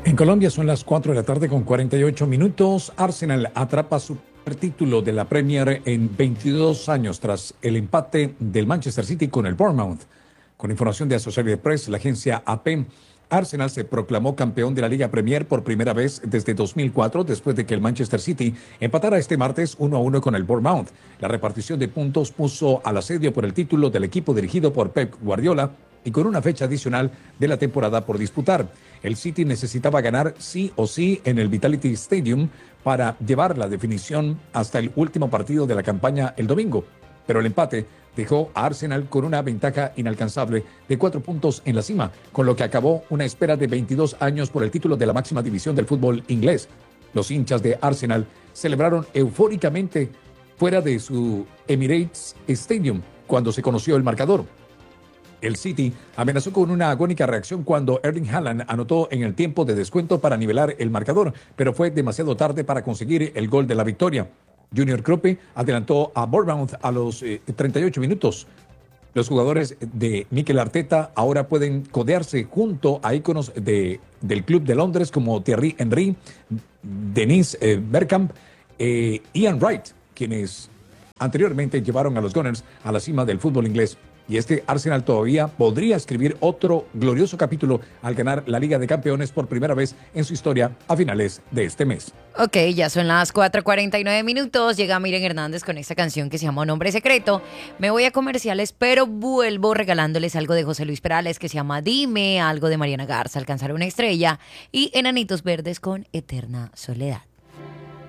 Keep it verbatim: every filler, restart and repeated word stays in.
En Colombia son las cuatro de la tarde con cuarenta y ocho minutos. Arsenal atrapa su primer título de la Premier en veintidós años tras el empate del Manchester City con el Bournemouth. Con información de Associated Press, la agencia A P, Arsenal se proclamó campeón de la Liga Premier por primera vez desde dos mil cuatro, después de que el Manchester City empatara este martes uno a uno con el Bournemouth. La repartición de puntos puso al asedio por el título del equipo dirigido por Pep Guardiola y con una fecha adicional de la temporada por disputar. El City necesitaba ganar sí o sí en el Vitality Stadium para llevar la definición hasta el último partido de la campaña el domingo, pero el empate dejó a Arsenal con una ventaja inalcanzable de cuatro puntos en la cima, con lo que acabó una espera de veintidós años por el título de la máxima división del fútbol inglés. Los hinchas de Arsenal celebraron eufóricamente fuera de su Emirates Stadium cuando se conoció el marcador. El City amenazó con una agónica reacción cuando Erling Haaland anotó en el tiempo de descuento para nivelar el marcador, pero fue demasiado tarde para conseguir el gol de la victoria. Junior Kroppe adelantó a Bournemouth a los eh, treinta y ocho minutos. Los jugadores de Mikel Arteta ahora pueden codearse junto a íconos de, del club de Londres como Thierry Henry, Dennis eh, Bergkamp, eh, Ian Wright, quienes anteriormente llevaron a los Gunners a la cima del fútbol inglés. Y es que Arsenal todavía podría escribir otro glorioso capítulo al ganar la Liga de Campeones por primera vez en su historia a finales de este mes. Ok, ya son las cuatro cuarenta y nueve minutos. Llega Miren Hernández con esta canción que se llama Nombre Secreto. Me voy a comerciales, pero vuelvo regalándoles algo de José Luis Perales que se llama Dime, algo de Mariana Garza, Alcanzar una estrella, y Enanitos Verdes con Eterna Soledad.